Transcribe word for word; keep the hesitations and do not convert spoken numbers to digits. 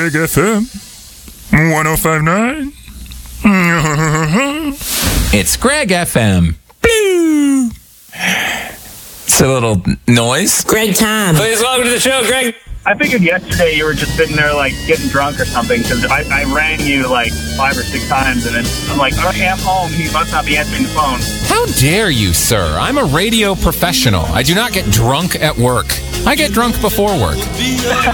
Greg F M one oh five point nine. It's Greg F M. Blue. It's a little noise. Greg time. Please welcome to the show, Greg. I figured yesterday you were just sitting there, like, getting drunk or something, because I, I rang you, like, five or six times, and then I'm like, oh, I'm home. He must not be answering the phone. How dare you, sir? I'm a radio professional. I do not get drunk at work. I get drunk before work.